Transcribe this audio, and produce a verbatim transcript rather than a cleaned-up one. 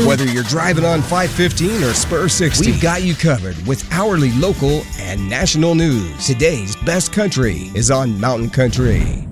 Whether you're driving on five fifteen or Spur sixty, we've got you covered with hourly local and national news. Today's best country is on Mountain Country.